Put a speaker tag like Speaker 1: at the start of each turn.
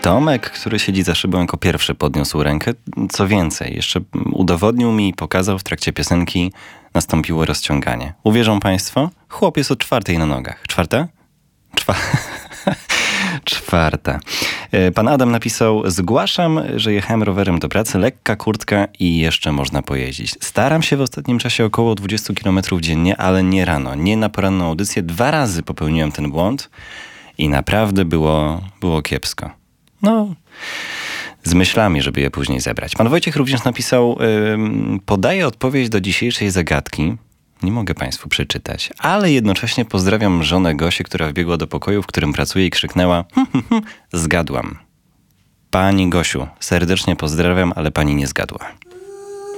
Speaker 1: Tomek, który siedzi za szybą, jako pierwszy podniósł rękę. Co więcej, jeszcze udowodnił mi i pokazał w trakcie piosenki, nastąpiło rozciąganie. Uwierzą państwo? Chłop jest od 4 na nogach. 4? 4. Pan Adam napisał: zgłaszam, że jechałem rowerem do pracy, lekka kurtka i jeszcze można pojeździć. Staram się w ostatnim czasie około 20 km dziennie, ale nie rano, nie na poranną audycję. 2 razy popełniłem ten błąd i naprawdę było kiepsko. No, z myślami, żeby je później zebrać. Pan Wojciech również napisał: podaję odpowiedź do dzisiejszej zagadki. Nie mogę państwu przeczytać, ale jednocześnie pozdrawiam żonę Gosię, która wbiegła do pokoju, w którym pracuje i krzyknęła: zgadłam. Pani Gosiu, serdecznie pozdrawiam, ale pani nie zgadła.